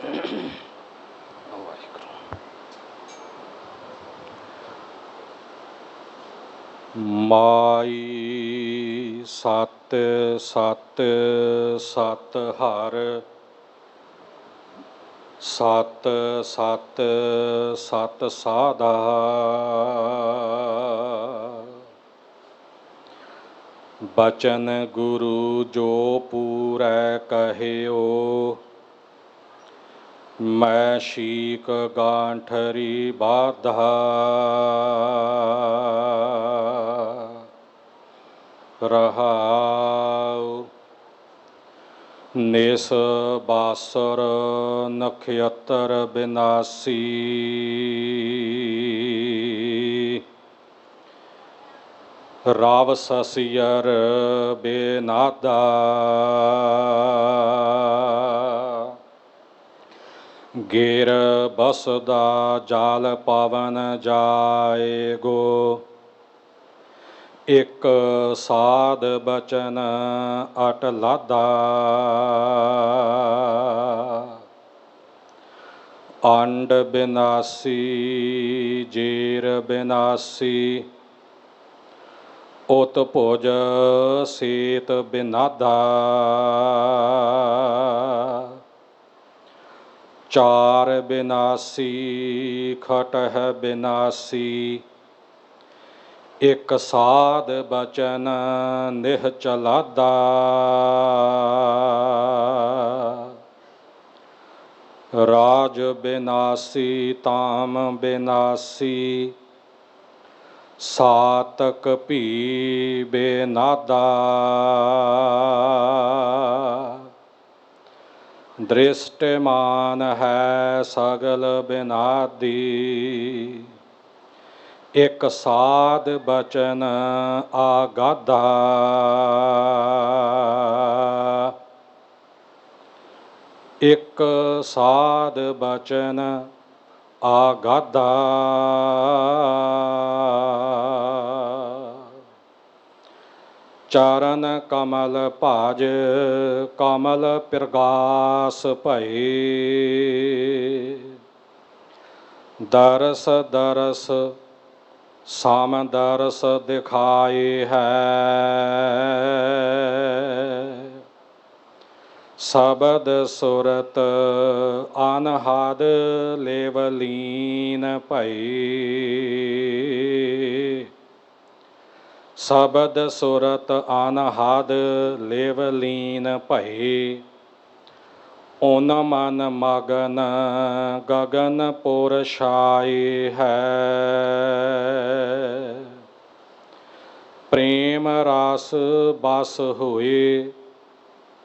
ਮਾਈ ਸਤ ਸਤ ਸਤ ਹਰ ਸਤ ਸਤ ਸਤ ਸਾਧਾ ਬਚਨ ਗੁਰੂ ਜੋ ਪੂਰੈ ਕਹਿਓ ਮੈਂ ਸ਼ੀਕ ਗਾਂਠਰੀ ਬਾਧਾ ਰਹਾਉ ਨਿਸ ਬਾਸਰ ਨਖਯਤਰ ਬਿਨਾਸੀ ਰਾਵ ਸਸਿਅਰ ਬੇਨਾਦਾ ਗੇਰ ਬਸਦਾ ਜਾਲ ਪਾਵਨ ਜਾਏਗੋ ਇੱਕ ਸਾਧ ਬਚਨ ਅਟ ਲਾਧਾ ਅੰਡ ਬਿਨਾਸੀ ਜੇਰ ਬਿਨਾਸੀ ਉਤ ਭੁਜ ਸੇਤ ਬਿਨਾਦਾ ਚਾਰ ਬਿਨਾਸੀ ਖਟਹਿ ਬਿਨਾਸੀ ਇੱਕ ਸਾਧ ਬਚਨ ਨਿਹਚਲਾਦਾ ਰਾਜ ਬਿਨਾਸੀ ਤਾਮ ਬਿਨਾਸੀ ਸਾਤਕ ਭੀ ਬੇਨਾਦਾ ਦ੍ਰਿਸ਼ਟਮਾਨ ਹੈ ਸਗਲ ਬਿਨਾਦੀ ਇੱਕ ਸਾਧ ਬਚਨ ਆਗਾਧਾ ਇੱਕ ਸਾਧ ਬਚਨ ਆਗਾਧਾ ਚਰਨ ਕਮਲ ਭਾਜ ਕਮਲ ਪ੍ਰਗਾਸ ਭਏ ਦਰਸ ਦਰਸ ਸਮਦਰਸ ਦਿਖਾਏ ਹੈ ਸ਼ਬਦ ਸੁਰਤ ਅਨਹਦ ਲੇਵਲੀਨ ਭਈ ਸ਼ਬਦ ਸੁਰਤ ਅਨਹਦ ਲੇਵਲੀਨ ਭਈ ਓਨ ਮਨ ਮਗਨ ਗਗਨ ਪੁਰ ਛਾਏ ਹੈ ਪ੍ਰੇਮ ਰਸ ਬਸ ਹੋਏ